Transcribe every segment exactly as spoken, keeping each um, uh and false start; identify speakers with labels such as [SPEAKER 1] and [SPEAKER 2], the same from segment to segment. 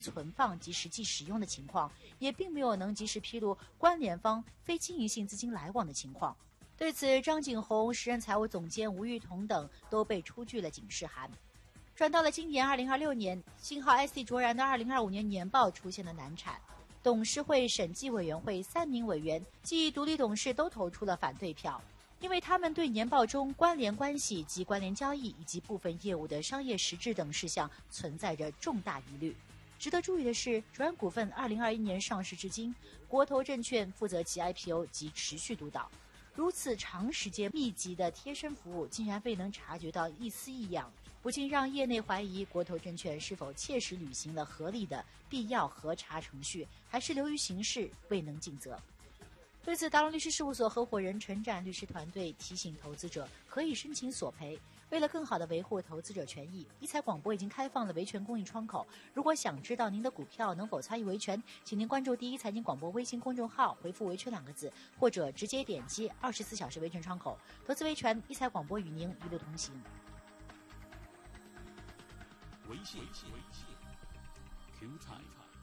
[SPEAKER 1] 存放及实际使用的情况，也并没有能及时披露关联方非经营性资金来往的情况。对此，张景宏、时任财务总监吴玉彤等都被出具了警示函。转到了今年二零二六年，信号 I C 卓然的二零二五年年报出现了难产，董事会审计委员会三名委员即独立董事都投出了反对票，因为他们对年报中关联关系及关联交易以及部分业务的商业实质等事项存在着重大疑虑。值得注意的是，卓然股份二零二一年上市至今，国投证券负责其 I P O 及持续督导，如此长时间密集的贴身服务，竟然未能察觉到一丝异样，不禁让业内怀疑国投证券是否切实履行了合理的必要核查程序，还是流于形式未能尽责。对此，达龙律师事务所合伙人陈展律师团队提醒投资者可以申请索赔。为了更好地维护投资者权益，一财广播已经开放了维权公益窗口。如果想知道您的股票能否参与维权，请您关注第一财经广播微信公众号，回复维权两个字，或者直接点击二十四小时维权窗口。投资维权，一财广播与您一路同行。
[SPEAKER 2] 微信微信 Q 财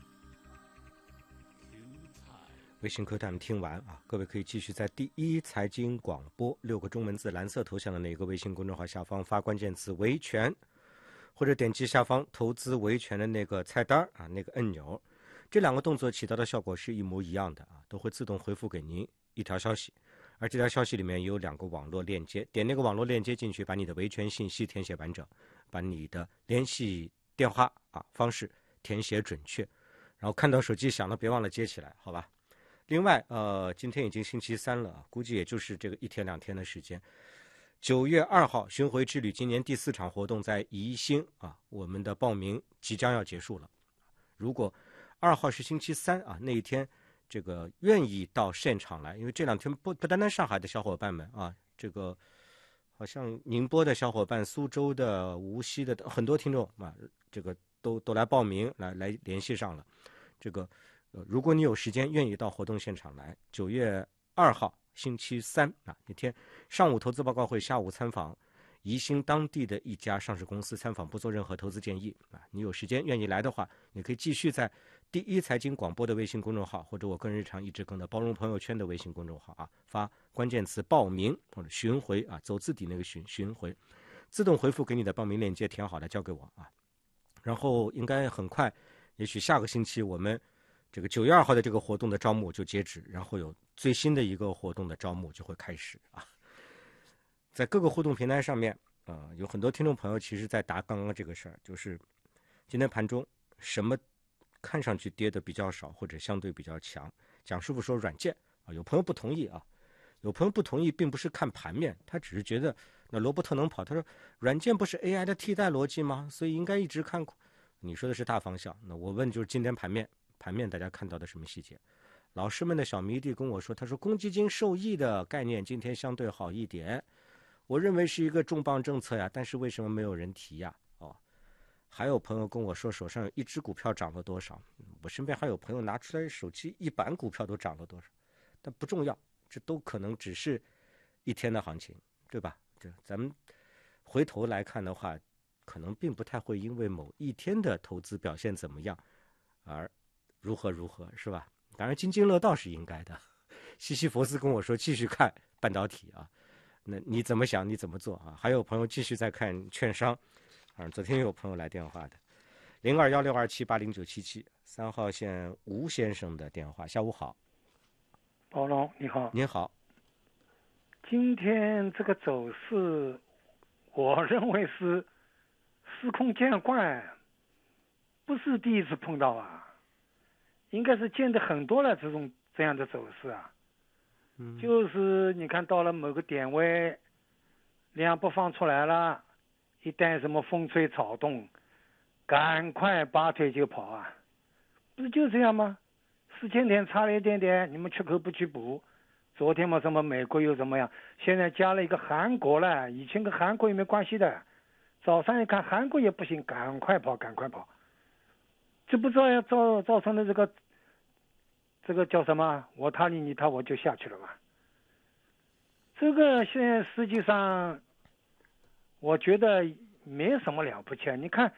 [SPEAKER 3] 微信 Q time 听完啊，各位可以继续在第一财经广播六个中文字蓝色头像的那个微信公众号下方发关键词维权，或者点击下方投资维权的那个菜单啊，那个按钮，这两个动作起到的效果是一模一样的啊，都会自动回复给您一条消息，而这条消息里面有两个网络链接，点那个网络链接进去，把你的维权信息填写完整，把你的联系电话啊方式填写准确，然后看到手机响了别忘了接起来，好吧。另外呃，今天已经星期三了，估计也就是这个一天两天的时间。九月二号巡回之旅今年第四场活动在宜兴啊，我们的报名即将要结束了。如果二号是星期三啊，那一天这个愿意到现场来，因为这两天不不单单上海的小伙伴们啊，这个好像宁波的小伙伴、苏州的、无锡的很多听众啊，这个都都来报名来来联系上了。这个呃，如果你有时间愿意到活动现场来，九月二号星期三啊那天上午投资报告会，下午参访宜兴当地的一家上市公司，参访不做任何投资建议啊。你有时间愿意来的话，你可以继续在第一财经广播的微信公众号，或者我个人日常一直更的包容朋友圈的微信公众号啊，发关键词报名或者巡回啊，走字底那个巡巡回，自动回复给你的报名链接，填好了交给我啊。然后应该很快，也许下个星期我们这个九月二号的这个活动的招募就截止，然后有最新的一个活动的招募就会开始啊。在各个互动平台上面，呃，有很多听众朋友其实在答刚刚这个事儿，就是今天盘中什么看上去跌的比较少或者相对比较强。蒋师傅说软件啊，有朋友不同意啊，有朋友不同意，并不是看盘面，他只是觉得那罗伯特能跑，他说软件不是 A I 的替代逻辑吗？所以应该一直看。你说的是大方向，那我问就是今天盘面。盘面大家看到的什么细节？老师们的小迷弟跟我说，他说公积金受益的概念今天相对好一点，我认为是一个重磅政策呀，但是为什么没有人提呀？哦，还有朋友跟我说手上有一只股票涨了多少，我身边还有朋友拿出来手机一板股票都涨了多少，但不重要，这都可能只是一天的行情，对吧？这咱们回头来看的话，可能并不太会因为某一天的投资表现怎么样而如何如何，是吧？当然津津乐道是应该的。西西弗斯跟我说继续看半导体啊，那你怎么想你怎么做啊？还有朋友继续在看券商啊，昨天有朋友来电话的零二幺六二七八零九七七三号线吴先生的电话。下午好。
[SPEAKER 4] 包龙你好。
[SPEAKER 3] 您好。
[SPEAKER 4] 今天这个走势我认为是司空见惯，不是第一次碰到啊，应该是见的很多了，这种这样的走势啊。嗯，就是你看到了某个点位量不放出来了，一旦什么风吹草动，赶快拔腿就跑啊，不是就这样吗？四千点差了一点点，你们缺口不去补，昨天嘛什么美国又怎么样，现在加了一个韩国了，以前跟韩国也没关系的，早上一看韩国也不行，赶快跑赶快跑，这不知道要造造成的这个这个叫什么我他你你他我就下去了嘛。这个现在实际上我觉得没什么了不起，你看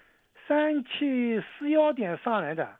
[SPEAKER 4] 三七四幺点上来的，